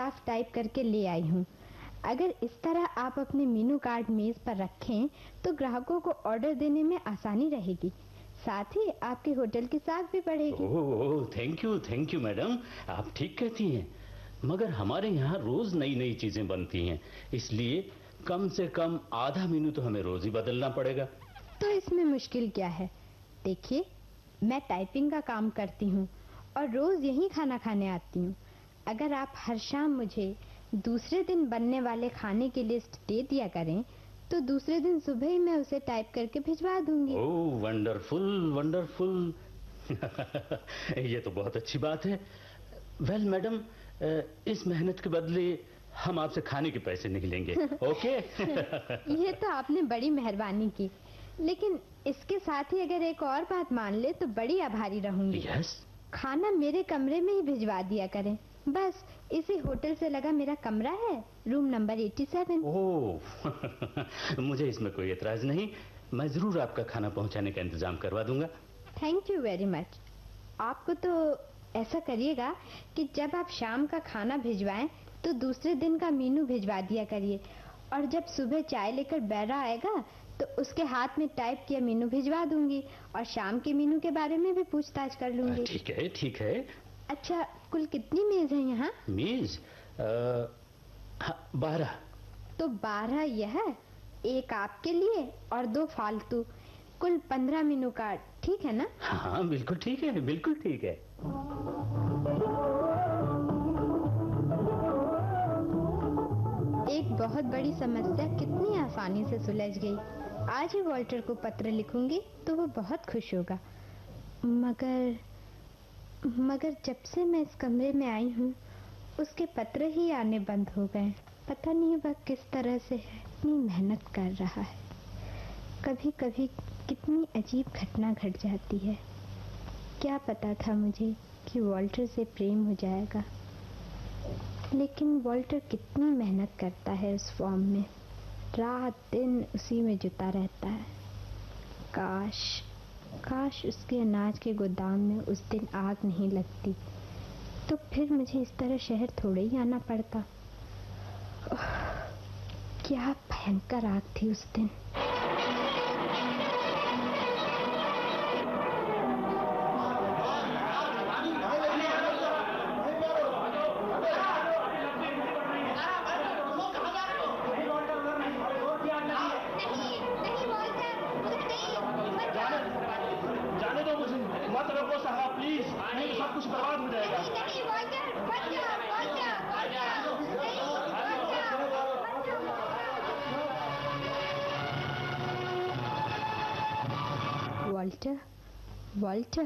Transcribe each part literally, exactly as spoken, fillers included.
साफ टाइप करके ले आई हूँ। अगर इस तरह आप अपने मेनू कार्ड मेज पर रखें तो ग्राहकों को ऑर्डर देने में आसानी रहेगी, साथ ही आपके होटल की साख भी बढ़ेगी। ओह, thank you thank you madam, आप ठीक कहती हैं। मगर हमारे यहाँ रोज नई नई चीजें बनती हैं, इसलिए कम से कम आधा मेनू तो हमें रोज ही बदलना पड़ेगा। तो इसमें मुश्किल क्या है? देखिए, मैं टाइपिंग का काम करती हूँ और रोज यही खाना खाने आती हूँ। अगर आप हर शाम मुझे दूसरे दिन बनने वाले खाने की लिस्ट दे दिया करें तो दूसरे दिन सुबह ही मैं उसे टाइप करके भिजवा दूंगी। ओह, वंडरफुल वंडरफुल। ये तो बहुत अच्छी बात है। वेल मैडम, इस मेहनत के बदले हम आपसे खाने के पैसे नहीं लेंगे, ओके? ये तो आपने बड़ी मेहरबानी की, लेकिन इसके साथ ही अगर एक और बात मान ले तो बड़ी आभारी रहूंगी। यस? खाना मेरे कमरे में ही भिजवा दिया करें, बस इसी होटल से लगा मेरा कमरा है, रूम नंबर सत्तासी। ओह, मुझे इसमें कोई एतराज नहीं, मैं जरूर आपका खाना पहुंचाने का इंतजाम करवा दूंगा। Thank you very much. आपको तो ऐसा करिएगा कि जब आप शाम का खाना भिजवाएं तो दूसरे दिन का मेनू भिजवा दिया करिए, और जब सुबह चाय लेकर बैरा आएगा तो उसके हाथ में टाइप किया मेनू भिजवा दूंगी और शाम के मेनू के बारे में भी पूछताछ कर लूंगी। ठीक है ठीक है। अच्छा, कुल कितनी मेज है यहाँ? मेज बारह। तो बारह यह, एक आपके लिए और दो फालतू, कुल पंद्रह मेनू कार्ड, ठीक है ना? हाँ बिल्कुल ठीक है, बिल्कुल ठीक है। एक बहुत बड़ी समस्या कितनी आसानी से सुलझ गई। आज ही वॉल्टर को पत्र लिखूंगी तो वो बहुत खुश होगा। मगर मगर जब से मैं इस कमरे में आई हूँ उसके पत्र ही आने बंद हो गए। पता नहीं वह किस तरह से है, इतनी मेहनत कर रहा है। कभी कभी कितनी अजीब घटना घट जाती है। क्या पता था मुझे कि वॉल्टर से प्रेम हो जाएगा, लेकिन वॉल्टर कितनी मेहनत करता है उस फॉर्म में, रात दिन उसी में जुटा रहता है। काश काश उसके अनाज के गोदाम में उस दिन आग नहीं लगती, तो फिर मुझे इस तरह शहर थोड़े ही आना पड़ता। क्या भयंकर आग थी उस दिन। Walter, Walter.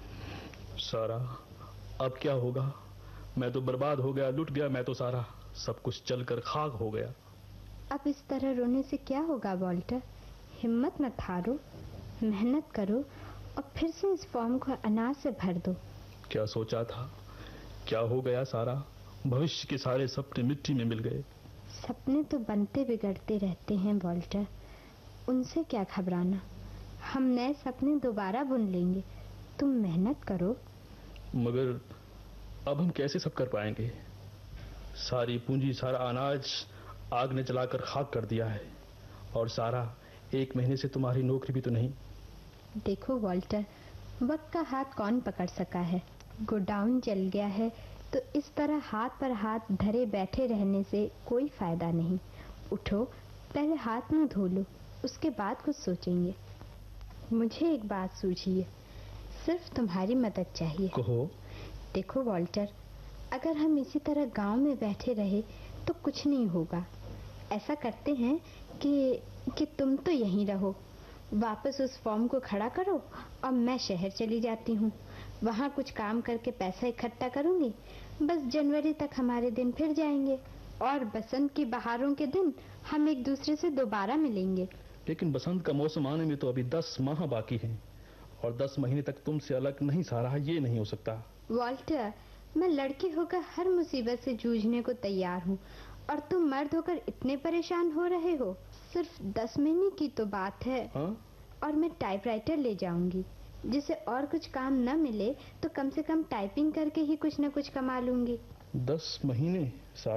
सारा, अब क्या होगा? मैं तो बर्बाद हो गया, लुट गया मैं तो सारा, सब कुछ चलकर खाक हो गया। अब इस तरह रोने से क्या होगा वॉल्टर? हिम्मत मत हारो, मेहनत करो और फिर से इस फॉर्म को अनाज से भर दो। क्या सोचा था, क्या हो गया सारा? भविष्य के सारे सपने मिट्टी में मिल गए। सपने तो बनते बिगड़ते रहते हैं वॉल्टर, उनसे क्या घबराना। हम नए सपने दोबारा बुन लेंगे, तुम मेहनत करो। मगर अब हम कैसे सब कर पाएंगे? सारी पूंजी, सारा अनाज आग ने जलाकर खाक कर दिया है, और सारा एक महीने से तुम्हारी नौकरी भी तो नहीं। देखो वॉल्टर, वक्त का हाथ कौन पकड़ सका है। गोडाउन जल गया है तो इस तरह हाथ पर हाथ धरे बैठे रहने से कोई फायदा नहीं। उठो, पहले हाथ मुंह धो लो, उसके बाद कुछ सोचेंगे। मुझे एक बात सूझी है, सिर्फ तुम्हारी मदद चाहिए। कहो। देखो वॉल्टर, अगर हम इसी तरह गांव में बैठे रहे तो कुछ नहीं होगा। ऐसा करते हैं कि कि तुम तो यहीं रहो, वापस उस फॉर्म को खड़ा करो और मैं शहर चली जाती हूँ। वहाँ कुछ काम करके पैसा इकट्ठा करूँगी, बस जनवरी तक हमारे दिन फिर जाएंगे और बसंत की बहारों के दिन हम एक दूसरे से दोबारा मिलेंगे। लेकिन बसंत का मौसम आने में तो अभी दस माह बाकी हैं, और दस महीने तक तुमसे अलग नहीं सारा, ये नहीं हो सकता। वॉल्टर, मैं लड़की होकर हर मुसीबत से जूझने को तैयार हूँ, और तुम मर्द होकर इतने परेशान हो रहे हो। सिर्फ दस महीने की तो बात है। हा? और मैं टाइपराइटर ले जाऊंगी, जिसे और कुछ काम न मिले तो कम से कम टाइपिंग करके ही कुछ न कुछ कमा लूंगी। दस महीने